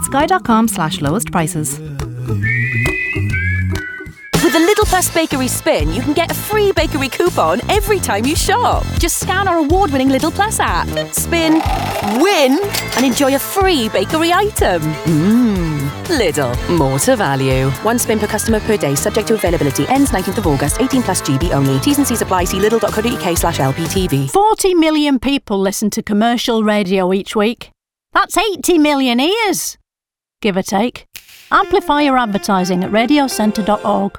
sky.com/lowest prices. With the Lidl Plus Bakery Spin, you can get a free bakery coupon every time you shop. Just scan our award-winning Lidl Plus app, spin, win, and enjoy a free bakery item. Lidl, more to value. One spin per customer per day, subject to availability. Ends 19th of August, 18 plus GB only. T's and C's apply. See lidl.co.uk/LPTV. 40 million people listen to commercial radio each week. That's 80 million ears, give or take. Amplify your advertising at radiocentre.org.